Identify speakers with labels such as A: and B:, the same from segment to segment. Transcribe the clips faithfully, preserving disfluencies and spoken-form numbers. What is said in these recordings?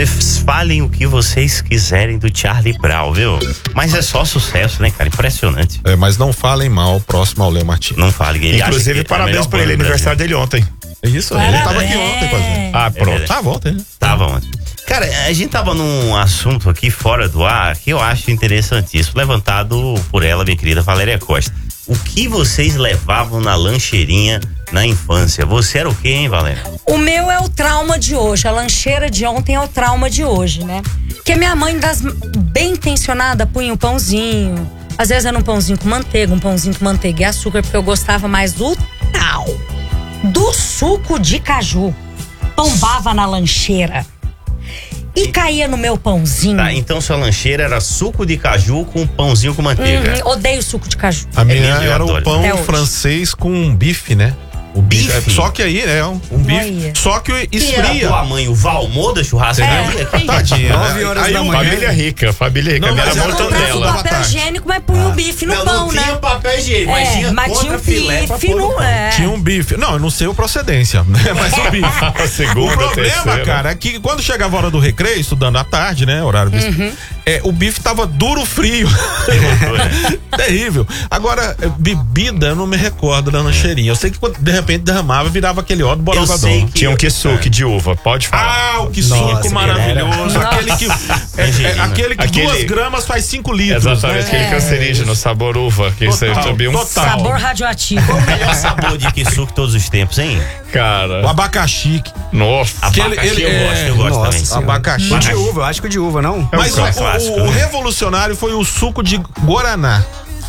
A: Vocês falem o que vocês quiserem do Charlie Brown, viu? Mas é só sucesso, né, cara? Impressionante.
B: É, mas não falem mal, próximo ao Léo Martins.
A: Não fale. Ele
C: Inclusive, parabéns pra ele, aniversário dele ontem.
B: É isso,
D: Parabéns.
B: ele tava aqui ontem fazendo.
C: Ah, pronto.
A: É
B: Tava ontem, né?
A: Tava ontem. Cara, a gente tava num assunto aqui fora do ar que eu acho interessantíssimo, levantado por ela, minha querida Valéria Costa. O que vocês levavam na lancheirinha na infância? Você era o quê, hein, Valéria?
D: O meu é o trauma de hoje. A lancheira de ontem é o trauma de hoje, né? Porque minha mãe, das bem intencionada, punha um pãozinho. Às vezes era um pãozinho com manteiga, um pãozinho com manteiga e açúcar, porque eu gostava mais do tal, do suco de caju. Tombava na lancheira. E caía no meu pãozinho.
A: Tá, então sua lancheira era suco de caju com pãozinho com manteiga.
D: Uhum, odeio suco de caju.
B: A minha
A: mesmo, eu
B: era
A: adoro.
B: o pão
D: Até hoje.
B: francês com bife, né? O bife.
A: Bife?
B: Só que aí, né? Um, um bife.
D: Olha.
B: Só que
A: Quem era
B: esfria.
A: tua mãe, o Valmor da churrascaria? Quem?
B: Tadinha.
E: Nove
B: né?
E: horas
B: Aí
E: da
B: o-
E: manhã.
C: Família rica, família rica.
B: Não,
C: Minha
B: mas
C: era
B: eu
D: Eu comprava o
C: mortandela.
D: papel
B: tarde.
D: higiênico, mas punha o bife no
A: não,
D: pão,
A: não
D: né?
A: tinha papel higiênico, mas
D: É,
A: tinha
D: mas tinha
A: contra
D: um
A: filé pra
D: bife
A: pôr no
D: no...
A: pão.
D: É.
B: Tinha um bife. Não, eu não sei a procedência, né? Mas o bife.
C: A segunda,
B: O problema,
C: terceira.
B: cara, é que quando chegava a hora do recreio, estudando à tarde, né? Horário
D: Uhum.
B: é, o bife tava duro frio. Terrível. Agora, bebida, eu não me recordo da lancheirinha. Eu sei que quando de repente derramava, virava aquele óleo
A: Eu
B: borogadão.
A: sei que...
C: Tinha um quisuque de uva, pode falar.
B: Ah, o que
E: Nossa,
B: suco maravilhoso.
D: era.
B: Aquele que, é, é, aquele que
C: Aquele-
B: duas gramas faz cinco litros.
C: Exatamente,
B: né?
C: aquele cancerígeno, sabor uva, que você
B: Total,
C: sabia um
B: total.
D: Sabor radioativo.
A: Qual o melhor sabor de quisuco de todos os tempos, hein?
B: O
C: cara.
B: abacaxi.
C: Nossa.
A: Abacaxi
B: ele- ele
A: eu
B: é-
A: gosto, eu gosto
E: Nossa
A: também.
E: Senhora.
B: Abacaxi.
E: O de uva, eu acho que o de uva, não?
B: Mas
A: É um
B: o,
A: clássico,
B: o- o
A: né?
B: revolucionário foi o suco de Guaraná.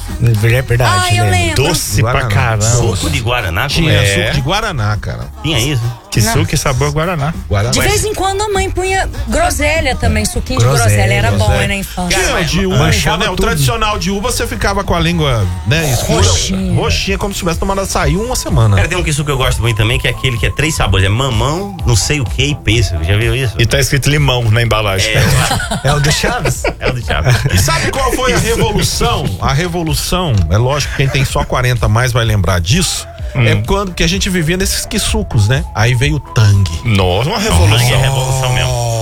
E: É verdade.
D: Ah, eu lembro.
C: Doce
B: Guaraná.
C: pra caramba.
A: Suco de Guaraná, como
B: Tinha
A: é?
B: suco de Guaraná, cara.
A: Tinha isso?
C: Kisuke sabor Guaraná.
B: Guaraná.
D: De vez em quando a mãe punha groselha também, suquinho de
E: Groselha,
D: groselha. Era bom,
B: groselha.
D: né, na infância.
B: Tinha o de uva,
E: manchava
B: né? O
E: tudo.
B: tradicional de uva, você ficava com a língua, né, escura.
D: Roxinha.
B: Roxinha, como se tivesse tomado açaí uma semana.
A: Cara, tem um kisuco que eu gosto muito também, que é aquele que é três sabores. É mamão, não sei o que e pêssego. Já viu isso?
C: E tá escrito limão na embalagem.
A: É,
E: É o do Chaves?
A: é o do Thiago.
B: E sabe qual foi a revolução? A revolução, é lógico que quem tem só quarenta a mais vai lembrar disso. É quando que a gente vivia nesses quisucos, né? Aí veio o Tang.
C: Nossa, uma
A: Não, é
C: revolução.
A: revolução mesmo.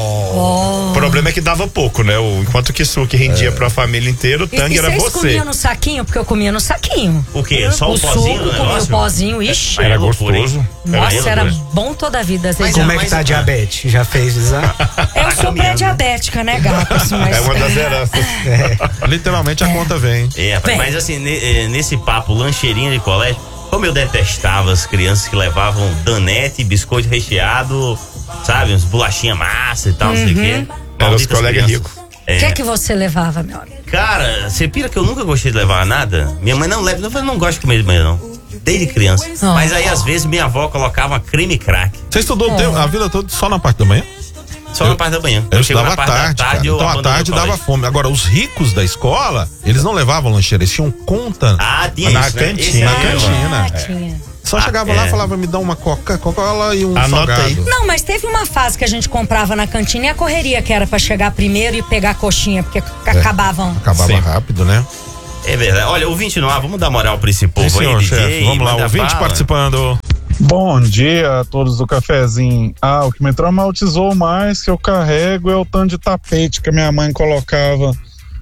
C: O problema é que dava pouco, né? O, enquanto o Kisuke rendia pra família inteira, o
D: E,
C: Tang
D: e
C: era
D: vocês
C: você.
D: comiam no saquinho? Porque eu comia no saquinho.
A: O quê? Só o,
D: o
A: pozinho
D: suco,
A: do
D: comia o
A: negócio?
D: pozinho, ixi.
A: Era
C: gostoso.
A: loucura, hein?
D: Nossa, era
A: loucura.
D: bom toda a vida. Vocês
E: Como é
A: mas-
E: que tá a diabetes? Já fez exame?
D: Eu sou pré-diabética, né, gato? Assim, mas...
C: É uma das heranças.
B: Literalmente a conta vem.
A: É, rapaz,
D: Bem.
A: mas assim, ne- eh, nesse papo lancheirinha de colégio, como eu detestava as crianças que levavam danete, biscoito recheado, sabe? Uns bolachinha massa e tal, não sei o quê.
C: Era os
A: Malditas
C: colegas
A: crianças.
C: ricos.
D: O que é que você levava, meu amigo?
A: Cara, você pira que eu nunca gostei de levar nada? Minha mãe não leva, eu não gosto de comer de manhã, não. Desde criança.
D: Oh.
A: Mas aí, às vezes, minha avó colocava creme crack.
B: Você estudou o tempo- a vida toda só na parte da manhã?
A: Só na parte da manhã.
B: Eu
A: chego
B: estudava
A: na
B: à
A: parte
B: tarde,
A: da
B: cara.
A: tarde, eu
B: Então à
A: abandonei
B: tarde
A: o
B: dava
A: colégio.
B: fome. Agora, os ricos da escola, eles não levavam lancheira, eles tinham conta
A: Ah, tinha
C: Na
A: isso, né?
C: cantina.
A: Esse
B: na
A: aí,
B: cantina.
D: Ah, tinha.
B: Só
A: Ah,
B: chegava
A: é.
B: lá e falava, me dá uma coca, Coca-Cola e um
C: Anota
B: salgado.
C: aí.
D: Não, mas teve uma fase que a gente comprava na cantina e a correria que era pra chegar primeiro e pegar a coxinha, porque acabavam.
B: Acabava
C: Sim.
B: rápido, né?
A: É verdade. Olha, ouvinte não, vamos dar moral pra esse povo
B: Sim,
A: aí,
B: senhor,
A: D J.
B: chefe. Vamos lá,
A: manda
B: ouvinte
A: bala.
B: participando.
F: Bom dia a todos do cafezinho. Ah, o que me traumatizou mais que eu carrego é o tanto de tapete que a minha mãe colocava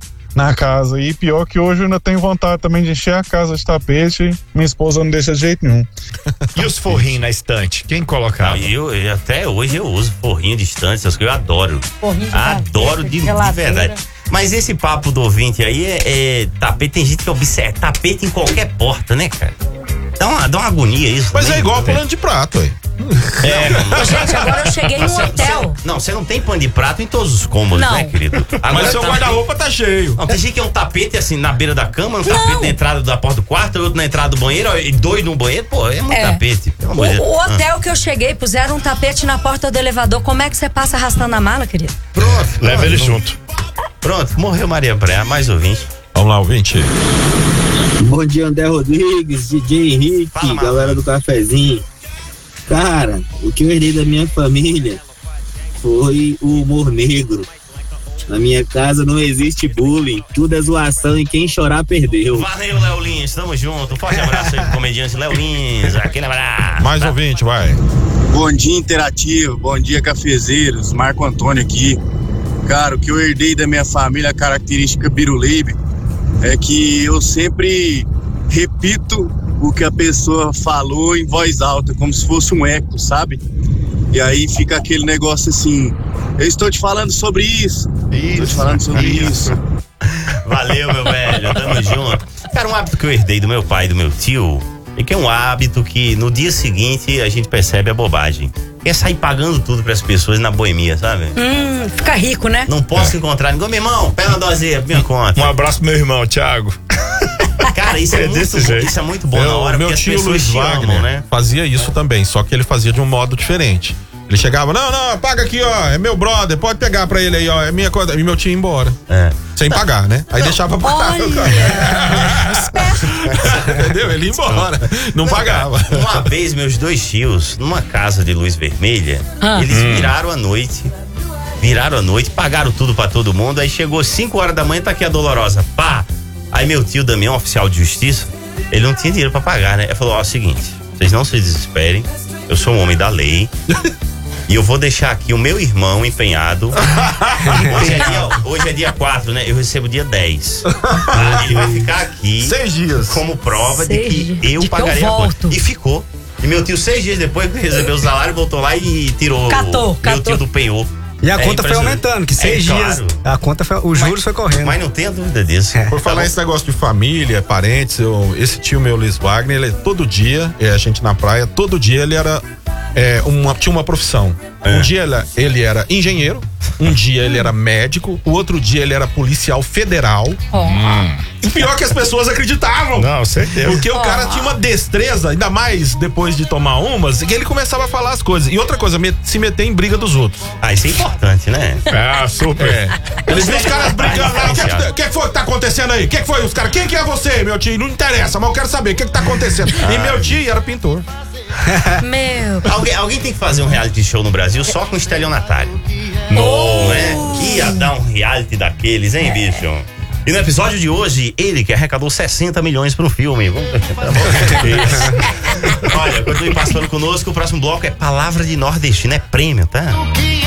F: na casa. E pior que hoje eu ainda tenho vontade também de encher a casa de tapete. Minha esposa não deixa de jeito nenhum.
C: E os forrinhos na estante? Quem colocava?
A: Não, eu, eu- até hoje eu uso forrinho distante, essas coisas, eu adoro.
D: Forrinho de
A: Adoro
D: gaveta,
A: de, de
D: geladeira.
A: verdade. Mas esse papo do ouvinte aí é, é tapete, tem gente que observa tapete em qualquer porta, né, cara? Dá uma, dá uma agonia isso.
B: Mas
A: também,
B: é igual
A: né?
B: pano de prato, aí.
A: É, não,
D: Gente, agora eu cheguei num
A: Você-
D: hotel.
A: você- não, você não tem pano de prato em todos os cômodos,
D: Não.
A: né, querido? Agora
B: Mas seu
A: tá-
B: guarda-roupa tá cheio.
A: Não, tem gente que é um tapete assim na beira da cama, um
D: Não.
A: tapete na entrada da porta do quarto, outro na entrada do banheiro, e dois no banheiro. Pô, é muito
D: É.
A: tapete. Pelo
D: O,
A: amor de Deus.
D: o hotel que eu cheguei, puseram um tapete na porta do elevador. Como é que você passa arrastando a mala, querido?
A: Pronto.
C: Leva ele junto.
A: Pronto, morreu Maria Praia, mais ouvinte.
B: Vamos lá, ouvinte.
G: Bom dia, André Rodrigues, D J Henrique,
A: Fala, mano.
G: galera do cafezinho. Cara, o que eu herdei da minha família foi o humor negro. Na minha casa não existe bullying, tudo é zoação e quem chorar perdeu.
A: Valeu, Léo Lins, tamo junto. Forte abraço aí pro comediante Léo Lins. Aquele abraço.
B: Mais ouvinte, vai.
H: Bom dia, Interativo. Bom dia, cafezeiros. Marco Antônio aqui. Cara, o que eu herdei da minha família, a característica Biruleibe, é que eu sempre repito o que a pessoa falou em voz alta, como se fosse um eco, sabe? E aí fica aquele negócio assim, eu estou te falando sobre isso, isso estou te falando sobre isso. isso.
A: Valeu, meu velho, tamo junto. Cara, um hábito que eu herdei do meu pai e do meu tio, e que é um hábito que no dia seguinte a gente percebe a bobagem. É sair pagando tudo pras pessoas na boemia, sabe?
D: Hum, fica rico, né?
A: Não posso é. encontrar ninguém. Meu irmão, pega uma doseira, minha conta.
C: Um abraço pro meu irmão, Thiago.
A: Cara, isso é, é muito bom, isso é muito bom
B: eu,
A: na hora,
B: meu
A: porque
B: tio
A: as pessoas
B: Luiz Wagner
A: amam, né?
B: fazia isso também, só que ele fazia de um modo diferente. Ele chegava, não, não, paga aqui, ó, é meu brother, pode pegar pra ele aí, ó, é minha conta. E meu tio ia embora. É. Sem pagar, né? Aí não, deixava pagar. Entendeu? Ele ia embora. Não pagava.
A: Uma vez, meus dois tios, numa casa de luz vermelha, ah. eles hum. viraram a noite, viraram a noite, pagaram tudo pra todo mundo, aí chegou cinco horas da manhã, tá aqui a Dolorosa, pá! Aí meu tio Damião, oficial de justiça, ele não tinha dinheiro pra pagar, né? Ele falou, ó, é o seguinte, vocês não se desesperem, eu sou um homem da lei, e eu vou deixar aqui o meu irmão empenhado. Hoje é dia, hoje é dia quatro, né? Eu recebo dia dez. Ele vai ficar aqui
B: seis dias
A: como prova
D: seis
A: de que eu
D: de
A: pagaria
D: que eu
A: a conta. E ficou. E meu tio, seis dias depois que recebeu o salário, voltou lá e tirou
D: catou,
A: o
D: catou.
A: meu tio do penhor.
E: E a
A: é
E: conta foi aumentando, que seis é, dias. Claro. A conta foi, os juros
A: mas,
E: foi correndo.
A: Mas não tenha dúvida disso.
B: É. Por falar
A: tá
B: esse negócio de família, parentes, eu, esse tio meu, Luiz Wagner, ele, todo dia, é, a gente na praia, todo dia ele era. É, uma, tinha uma profissão. É. Um dia ele, ele era engenheiro, um dia ele era médico, o outro dia ele era policial federal.
D: Oh.
B: Hum. E pior que as pessoas acreditavam.
C: Não, certeza.
B: Porque o cara tinha uma destreza, ainda mais depois de tomar umas, que ele começava a falar as coisas. E outra coisa, me, se meter em briga dos outros.
A: Ah, isso é importante, né?
C: Ah, super.
B: É. Eles viram os caras brigando lá. O que, que, que, que foi que tá acontecendo aí? O que, que foi os caras? Quem que é você, meu tio? Não interessa, mas eu quero saber o que, que tá acontecendo. Ah. E meu tio era pintor.
D: Meu.
A: Alguém, alguém tem que fazer um reality show no Brasil só com estelionatário. Não é? Ia dar um reality daqueles, hein, bicho? E no episódio de hoje, ele que arrecadou sessenta milhões pro filme. Vamos ver. Olha, continue passando conosco. O próximo bloco é Palavra de Nordestino, é prêmio, tá?